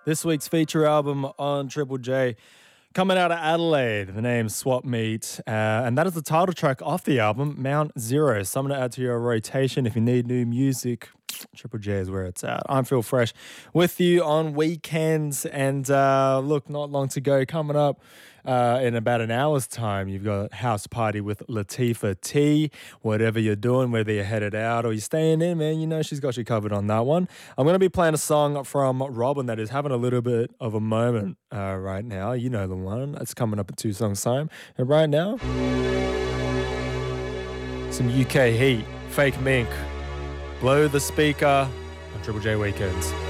This week's feature album on Triple J, coming out of Adelaide. The name's Swap Meet, and that is the title track off the album, Mount Zero. Something to add to your rotation if you need new music. Triple J is where it's at. I'm Phil Fresh with you on weekends, and look, not long to go. Coming up in about an hour's time, you've got House Party with Latifah T. Whatever you're doing, whether you're headed out or you're staying in, man, you know she's got you covered on that one. I'm going to be playing a song from Robin that is having a little bit of a moment right now. You know the one. It's coming up at 2 songs time. And right now, some UK heat, Fake Mink. Blow the speaker on Triple J Weekends.